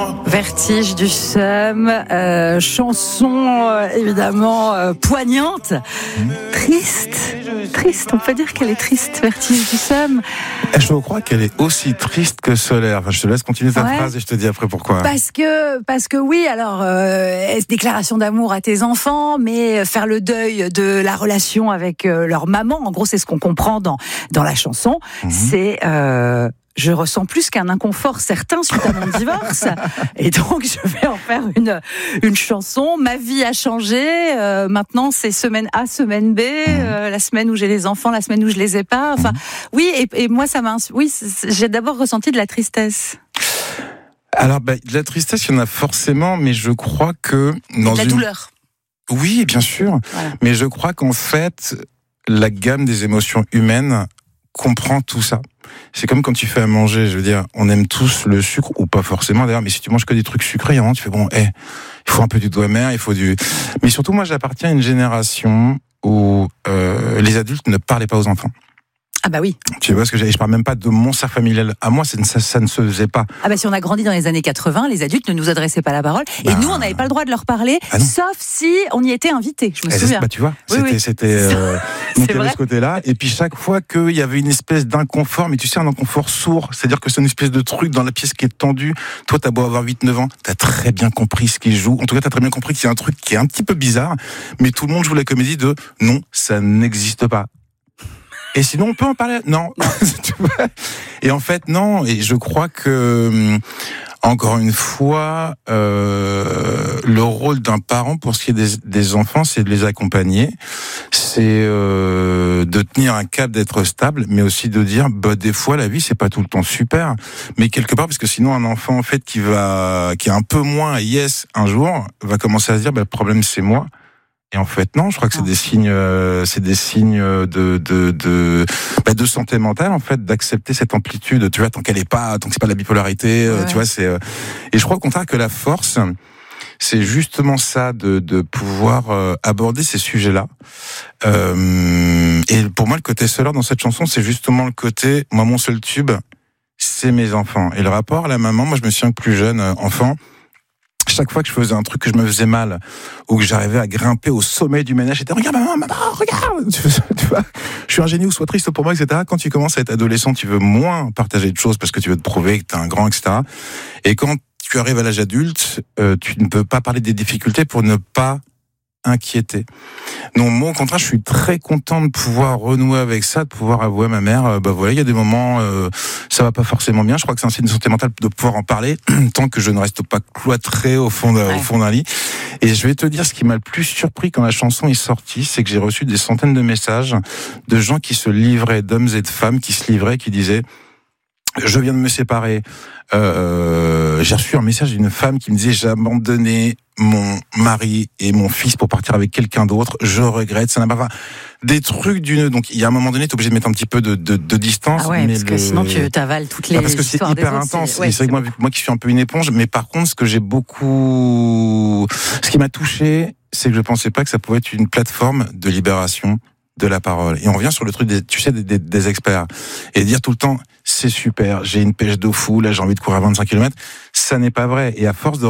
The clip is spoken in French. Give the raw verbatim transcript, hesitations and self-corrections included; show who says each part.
Speaker 1: Vertige du seum, euh, chanson euh, évidemment euh, poignante, triste, triste, on peut dire qu'elle est triste, Vertige du seum.
Speaker 2: Je crois qu'elle est aussi triste que solaire. Enfin, je te laisse continuer ta ouais. phrase et je te dis après pourquoi.
Speaker 1: Parce que, parce que oui, alors, euh, déclaration d'amour à tes enfants, mais faire le deuil de la relation avec euh, leur maman, en gros c'est ce qu'on comprend dans, dans la chanson, mmh. c'est... Euh, je ressens plus qu'un inconfort certain suite à mon divorce, et donc je vais en faire une une chanson. Ma vie a changé. Euh, maintenant, c'est semaine A, semaine B, euh, la semaine où j'ai les enfants, la semaine où je les ai pas. Enfin, oui, et, et moi, ça m'a. Oui, j'ai d'abord ressenti de la tristesse.
Speaker 2: Alors, bah, de la tristesse, il y en a forcément, mais je crois que dans
Speaker 1: et de la
Speaker 2: une...
Speaker 1: douleur.
Speaker 2: Oui, bien sûr. Voilà. Mais je crois qu'en fait, la gamme des émotions humaines comprend tout ça. C'est comme quand tu fais à manger, je veux dire, on aime tous le sucre, ou pas forcément d'ailleurs, mais si tu manges que des trucs sucrés, hein, tu fais bon, eh, il faut un peu du doigt amer, il faut du... Mais surtout, moi, j'appartiens à une génération où euh, les adultes ne parlaient pas aux enfants.
Speaker 1: Ah bah oui.
Speaker 2: Tu vois ce que j'ai, je parle même pas de mon cercle familial. À moi, ça, ça ne se faisait pas.
Speaker 1: Ah bah si on a grandi dans les années quatre-vingts, les adultes ne nous adressaient pas la parole. Bah... Et nous, on n'avait pas le droit de leur parler, ah sauf si on y était invité. Je me
Speaker 2: et
Speaker 1: souviens.
Speaker 2: Bah tu vois,
Speaker 1: oui,
Speaker 2: c'était,
Speaker 1: oui.
Speaker 2: c'était, euh, donc il y avait ce côté-là. Et puis chaque fois qu'il y avait une espèce d'inconfort, mais tu sais, un inconfort sourd, c'est-à-dire que c'est une espèce de truc dans la pièce qui est tendue. Toi, t'as beau avoir huit neuf ans, t'as très bien compris ce qu'il joue. En tout cas, t'as très bien compris qu'il y a un truc qui est un petit peu bizarre. Mais tout le monde joue la comédie de non, ça n'existe pas. Et sinon, on peut en parler. Non. Et en fait, non. Et je crois que, encore une fois, euh, le rôle d'un parent pour ce qui est des, des enfants, c'est de les accompagner, c'est euh, de tenir un cap, d'être stable, mais aussi de dire, bah des fois, la vie, c'est pas tout le temps super, mais quelque part, parce que sinon, un enfant en fait qui va, qui est un peu moins yes un jour, va commencer à se dire, bah le problème, c'est moi. Et en fait, non, je crois que c'est des signes, euh, c'est des signes de, de, de, bah, de santé mentale, en fait, d'accepter cette amplitude, tu vois, tant qu'elle est pas, tant que c'est pas de la bipolarité, ouais. tu vois, c'est, euh, et je crois au contraire que la force, c'est justement ça, de, de pouvoir euh, aborder ces sujets-là. Euh, et pour moi, le côté solaire dans cette chanson, c'est justement le côté, moi, mon seul tube, c'est mes enfants. Et le rapport à la maman, moi, je me souviens que plus jeune, euh, enfant, chaque fois que je faisais un truc que je me faisais mal, ou que j'arrivais à grimper au sommet du ménage, j'étais, regarde maman, maman, regarde, tu vois, je suis un génie ou sois triste pour moi, et cetera. Quand tu commences à être adolescent, tu veux moins partager de choses parce que tu veux te prouver que t'es un grand, et cetera. Et quand tu arrives à l'âge adulte, euh, tu ne peux pas parler des difficultés pour ne pas inquiéter. Donc moi au contraire, je suis très content de pouvoir renouer avec ça, de pouvoir avouer à ma mère, euh, bah voilà, il y a des moments euh, ça va pas forcément bien. Je crois que c'est un signe de santé mentale de pouvoir en parler tant que je ne reste pas cloîtré au fond d'un, ouais. au fond d'un lit. Et je vais te dire, ce qui m'a le plus surpris quand la chanson est sortie, c'est que j'ai reçu des centaines de messages de gens qui se livraient, d'hommes et de femmes qui se livraient, qui disaient: je viens de me séparer. Euh, j'ai reçu un message d'une femme qui me disait: j'ai abandonné mon mari et mon fils pour partir avec quelqu'un d'autre. Je regrette. Ça n'a pas. Des trucs d'une. Donc il y a un moment donné, t'es obligé de mettre un petit peu de, de, de distance.
Speaker 1: Ah ouais,
Speaker 2: mais
Speaker 1: parce
Speaker 2: le...
Speaker 1: que sinon tu t'avales toutes les. Ah
Speaker 2: parce que c'est hyper
Speaker 1: autres,
Speaker 2: intense.
Speaker 1: C'est... Ouais,
Speaker 2: et c'est vrai que moi, moi qui suis un peu une éponge, mais par contre, ce que j'ai beaucoup, ce qui m'a touché, c'est que je pensais pas que ça pouvait être une plateforme de libération de la parole. Et on revient sur le truc des, tu sais, des, des, des experts. Et dire tout le temps, c'est super, j'ai une pêche d'eau fou, là j'ai envie de courir à vingt-cinq kilomètres, ça n'est pas vrai. Et à force de